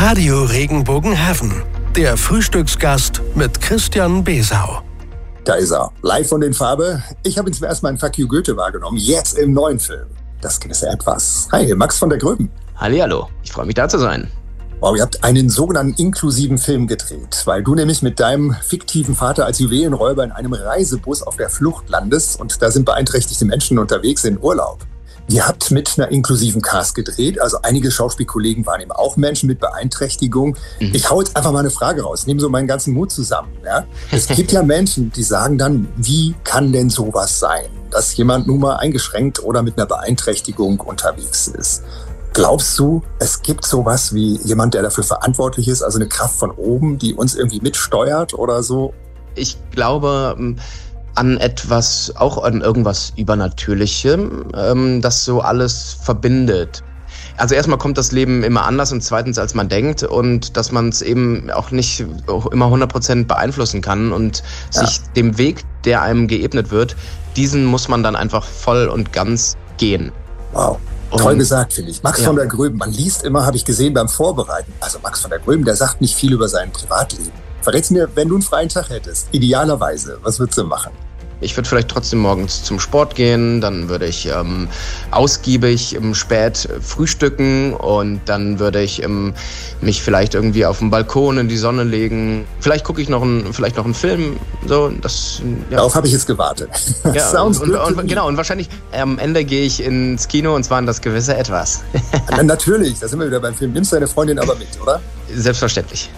Radio Regenbogenhafen, der Frühstücksgast mit Christian Besau. Da ist er, live von den Farbe. Ich habe ihn zum ersten Mal in Fuck You Goethe wahrgenommen, jetzt im neuen Film. Das gewisse Etwas. Hi, Max von der Gröben. Hallihallo, ich freue mich da zu sein. Wow, ihr habt einen sogenannten inklusiven Film gedreht, weil du nämlich mit deinem fiktiven Vater als Juwelenräuber in einem Reisebus auf der Flucht landest und da sind beeinträchtigte Menschen unterwegs in Urlaub. Ihr habt mit einer inklusiven Cast gedreht, also einige Schauspielkollegen waren eben auch Menschen mit Beeinträchtigung. Ich hau jetzt einfach mal eine Frage raus, nehme so meinen ganzen Mut zusammen. Ja? Es gibt ja Menschen, die sagen dann, wie kann denn sowas sein, dass jemand nun mal eingeschränkt oder mit einer Beeinträchtigung unterwegs ist? Glaubst du, es gibt sowas wie jemand, der dafür verantwortlich ist, also eine Kraft von oben, die uns irgendwie mitsteuert oder so? Ich glaube an etwas, auch an irgendwas Übernatürlichem, das so alles verbindet. Also erstmal kommt das Leben immer anders und zweitens, als man denkt und dass man es eben auch nicht immer 100% beeinflussen kann und sich dem Weg, der einem geebnet wird, diesen muss man dann einfach voll und ganz gehen. Wow. Toll gesagt, finde ich. Max von der Gröben, man liest immer, habe ich gesehen beim Vorbereiten, also Max von der Gröben, der sagt nicht viel über sein Privatleben. Verrät's mir, wenn du einen freien Tag hättest, idealerweise, was würdest du machen? Ich würde vielleicht trotzdem morgens zum Sport gehen, dann würde ich ausgiebig spät frühstücken und dann würde ich mich vielleicht irgendwie auf den Balkon in die Sonne legen. Vielleicht gucke ich noch einen Film. So, das, ja. Darauf habe ich jetzt gewartet. Ja, genau, und wahrscheinlich am Ende gehe ich ins Kino und zwar in das gewisse Etwas. Natürlich, da sind wir wieder beim Film. Nimmst deine Freundin aber mit, oder? Selbstverständlich.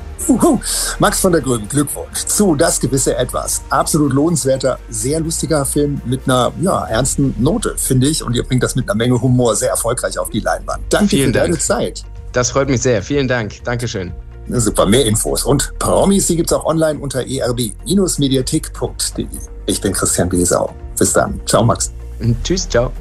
Max von der Gröben, Glückwunsch zu Das gewisse Etwas. Absolut lohnenswerter, sehr lustiger Film mit einer ernsten Note, finde ich. Und ihr bringt das mit einer Menge Humor sehr erfolgreich auf die Leinwand. Danke für deine Zeit. Das freut mich sehr. Vielen Dank. Dankeschön. Super, mehr Infos und Promis, die gibt's auch online unter erb-mediathek.de. Ich bin Christian Besau. Bis dann. Ciao, Max. Tschüss, ciao.